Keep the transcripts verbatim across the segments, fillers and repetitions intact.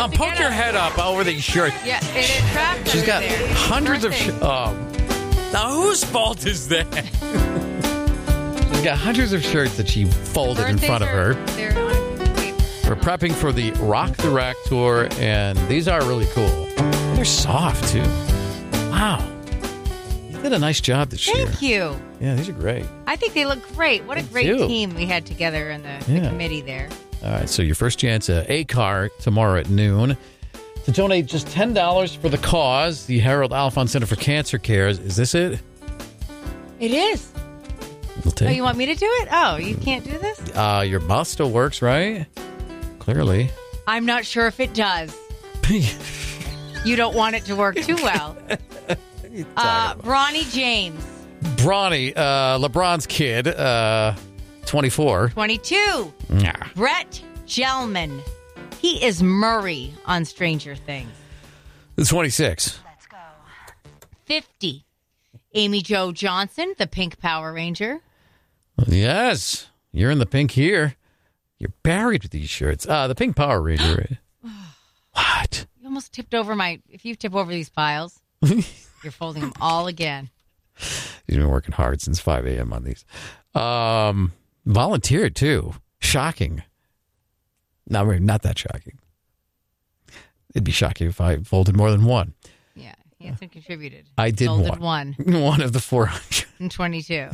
Mom, poke your head up over these shirts. Yeah, it is trapped. She's got there. hundreds of Birthday. shirts. Oh. Now, whose fault is that? She's got hundreds of shirts that she folded Birthdays in front of are- her. They're on paper. We're prepping for the Rock the Rack tour, and these are really cool. They're soft, too. Wow. You did a nice job this year. Thank you. Yeah, these are great. I think they look great. What a They great do. team we had together in the, the Yeah. committee there. All right, so your first chance at a car tomorrow at noon. To donate just ten dollars for the cause, the Harold Alphon Center for Cancer Cares. Is this it? It is. We'll take Oh, you want me to do it? Oh, you can't do this? Uh, your mouth still works, right? Clearly. I'm not sure if it does. You don't want it to work too well. Uh, Bronny James, Bronny, uh, LeBron's kid, uh, twenty-four. twenty-two. Nah. Brett Gelman. He is Murray on Stranger Things. twenty-six. fifty. Amy Jo Johnson, the Pink Power Ranger. Yes, you're in the pink here. You're buried with these shirts. Uh, the Pink Power Ranger. What? You almost tipped over my... If you tip over these piles, you're folding them all again. He's been working hard since five a.m. on these. Um, volunteered, too. Shocking. No, not that shocking. It'd be shocking if I folded more than one. Yeah, Hanson contributed. I did Folded one. one. One of the four hundred. And twenty-two.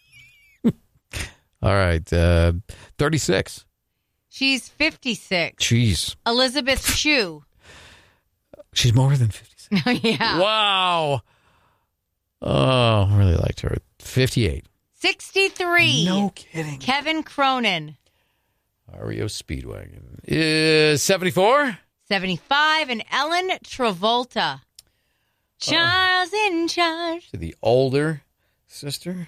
All right. Uh, thirty-six. She's fifty-six. Jeez. Elizabeth Shue. She's more than fifty-six. Yeah. Wow. Oh, I really liked her. fifty-eight. sixty-three. No kidding. Kevin Cronin. R E O Speedwagon is seventy-four. seventy-five. And Ellen Travolta. Charles in charge. To the older sister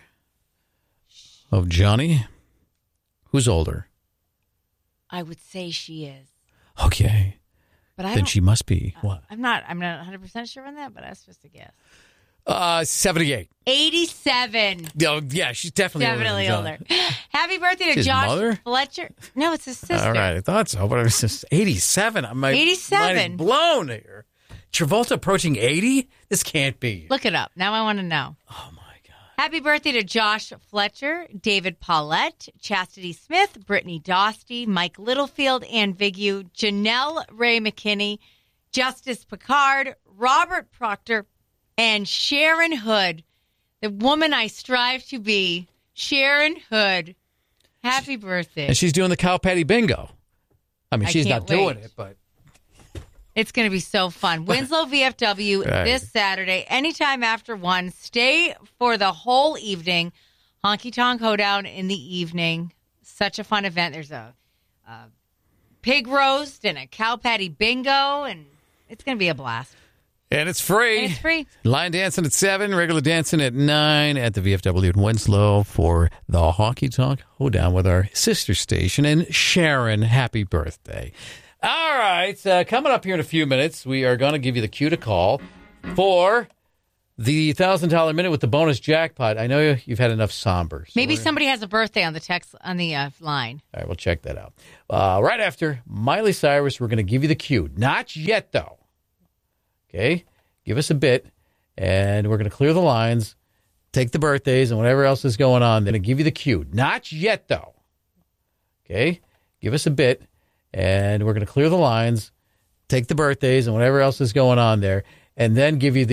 of Johnny. Who's older? I would say she is. Okay. But I Then don't, she must be what? I'm not I'm not one hundred percent sure on that, but that's just a guess. Uh, seventy-eight. eighty-seven. Oh, yeah, she's definitely, Definitely older. older. than Johnny. Happy birthday to His Josh mother? Fletcher. No, it's his sister. All right, I thought so, but it was just eighty-seven. I'm like, eighty-seven. mind is blown here. Travolta approaching eighty? This can't be. Look it up. Now I want to know. Oh, my God. Happy birthday to Josh Fletcher, David Paulette, Chastity Smith, Brittany Dosty, Mike Littlefield, Ann Vigu, Janelle Ray McKinney, Justice Picard, Robert Proctor, and Sharon Hood, the woman I strive to be, Sharon Hood. Happy birthday. And she's doing the cow patty bingo. I mean, I she's can't not doing wait. it, but It's going to be so fun. Winslow V F W Right. this Saturday, anytime after one. Stay for the whole evening. Honky Tonk Hoedown in the evening. Such a fun event. There's a, a pig roast and a cow patty bingo, and it's going to be a blast. and it's free. And it's free. Line dancing at seven, regular dancing at nine at the V F W in Winslow for the Honky Tonk Hoedown with our sister station. And Sharon, happy birthday. All right, uh, coming up here in a few minutes, we are going to give you the cue to call for the one thousand dollars minute with the bonus jackpot. I know you've had enough somber. So Maybe we're- somebody has a birthday on the text on the uh, line. All right, we'll check that out. Uh, right after Miley Cyrus, we're going to give you the cue. Not yet, though. Okay? Give us a bit, and we're going to clear the lines, take the birthdays, and whatever else is going on. Then I'll give you the cue. Not yet, though. Okay? Give us a bit, and we're going to clear the lines, take the birthdays, and whatever else is going on there, and then give you the